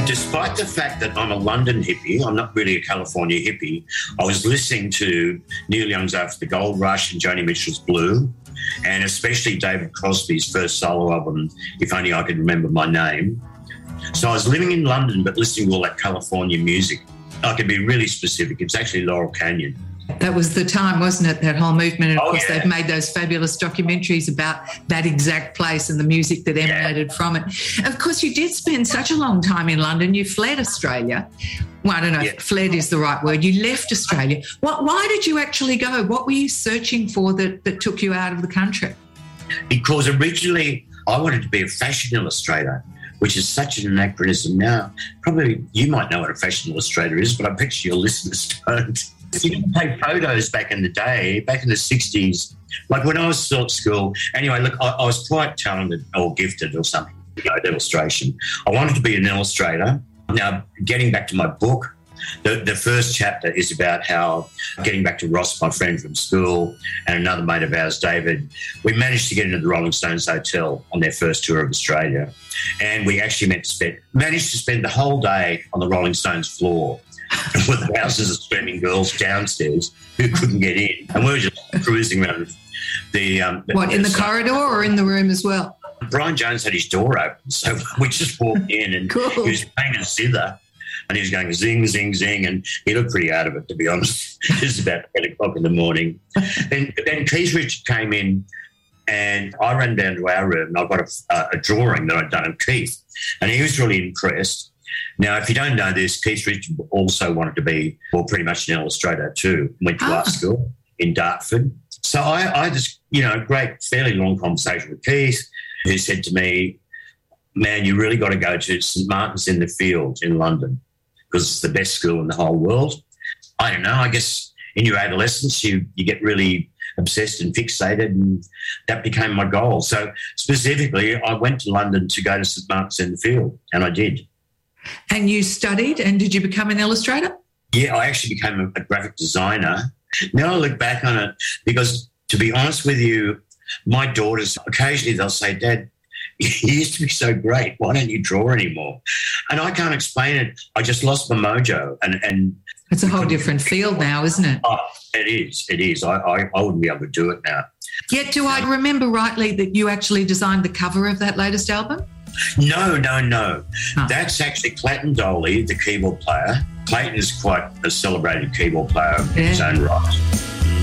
Despite the fact that I'm a London hippie, I'm not really a California hippie, I was listening to Neil Young's After the Gold Rush and Joni Mitchell's Blue, and especially David Crosby's first solo album, If Only I Could Remember My Name. So I was living in London but listening to all that California music. I could be really specific. It's actually Laurel Canyon. That was the time, wasn't it, that whole movement? And of course, yeah. They've made those fabulous documentaries about that exact place and the music that emanated from it. Of course, you did spend such a long time in London. You fled Australia. Well, I don't know if fled is the right word. You left Australia. Why did you actually go? What were you searching for that took you out of the country? Because originally I wanted to be a fashion illustrator, which is such an anachronism now. Probably you might know what a fashion illustrator is, but I bet your listeners don't. You didn't take photos back in the day, back in the 60s. Like when I was still at school, anyway, look, I was quite talented or gifted or something, at illustration. I wanted to be an illustrator. Now, getting back to my book, the first chapter is about how, getting back to Ross, my friend from school, and another mate of ours, David, we managed to get into the Rolling Stones Hotel on their first tour of Australia. And we actually managed to spend the whole day on the Rolling Stones floor with thousands of screaming girls downstairs who couldn't get in. And we were just cruising around the... in the corridor or in the room as well? Brian Jones had his door open, so we just walked in and cool. He was playing a zither and he was going zing, zing, zing, and he looked pretty out of it, to be honest. It was about 10 o'clock in the morning. Then Keith Richards came in and I ran down to our room and I got a drawing that I'd done of Keith, and he was really impressed. Now, if you don't know this, Keith Richards also wanted to be, pretty much an illustrator too. Went to art school in Dartford. So I had this, great, fairly long conversation with Keith, who said to me, man, you really got to go to St Martin's in the Fields in London because it's the best school in the whole world. I don't know, I guess in your adolescence you get really obsessed and fixated, and that became my goal. So specifically, I went to London to go to St Martin's in the Field, and I did. And you studied, and did you become an illustrator? Yeah, I actually became a graphic designer. Now I look back on it, because to be honest with you, my daughters, occasionally they'll say, Dad, you used to be so great. Why don't you draw anymore? And I can't explain it. I just lost my mojo. And it's a whole different field now, isn't it? Oh, it is. I wouldn't be able to do it now. Yet, do I remember rightly that you actually designed the cover of that latest album? No. That's actually Clayton Doley, the keyboard player. Clayton is quite a celebrated keyboard player in his own right.